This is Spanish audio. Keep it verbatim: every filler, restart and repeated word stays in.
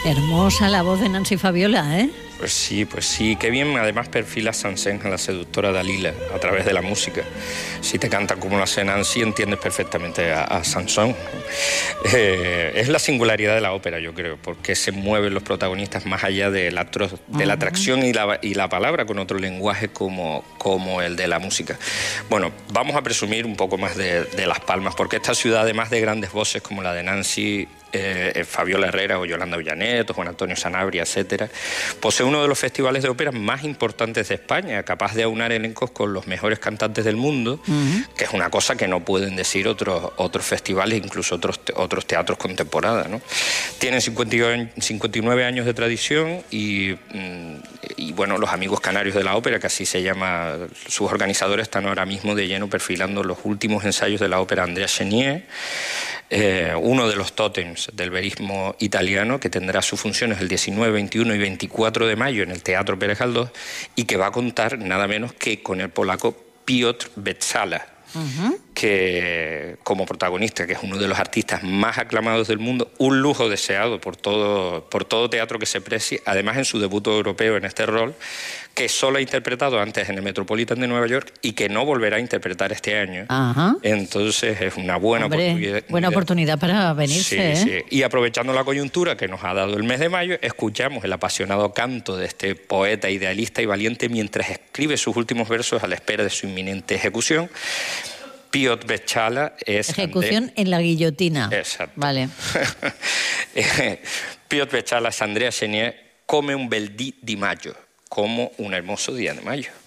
Hermosa la voz de Nancy Fabiola, ¿eh? Pues sí, pues sí, qué bien además perfila Saint-Saëns a la seductora Dalila a través de la música. Si te canta como lo hace Nancy, entiendes perfectamente a, a Saint-Saëns. Eh, es la singularidad de la ópera, yo creo, porque se mueven los protagonistas más allá de la, tro, de la atracción y la, y la palabra con otro lenguaje como, como el de la música. Bueno, vamos a presumir un poco más de, de Las Palmas, porque esta ciudad, además de grandes voces como la de Nancy, Eh, Fabiola Herrera o Yolanda Villanet o Juan Antonio Sanabria, etcétera, posee uno de los festivales de ópera más importantes de España, capaz de aunar elencos con los mejores cantantes del mundo, uh-huh. que es una cosa que no pueden decir otros, otros festivales, incluso otros, otros teatros contemporáneos, ¿no? Tienen cincuenta y nueve años de tradición y, y, bueno, los Amigos Canarios de la Ópera, que así se llama, sus organizadores están ahora mismo de lleno perfilando los últimos ensayos de la ópera Andrea Chenier, eh, uno de los tótems del verismo italiano, que tendrá sus funciones el diecinueve, veintiuno y veinticuatro de mayo en el Teatro Pérez Galdós y que va a contar nada menos que con el polaco Piotr Beczala, uh-huh. que como protagonista, que es uno de los artistas más aclamados del mundo, un lujo deseado por todo, por todo teatro que se precie, además en su debut europeo en este rol, que solo ha interpretado antes en el Metropolitan de Nueva York y que no volverá a interpretar este año. Ajá. Entonces es una buena Hombre, oportunidad. Buena oportunidad para venirse. Sí, ¿eh? sí. Y aprovechando la coyuntura que nos ha dado el mes de mayo, escuchamos el apasionado canto de este poeta idealista y valiente mientras escribe sus últimos versos a la espera de su inminente ejecución. Piotr Beczala es... Ejecución André... en la guillotina. Exacto. Vale. Piotr Beczala es Andrea Chenier, come un bel dì di maggio, como un hermoso día de mayo.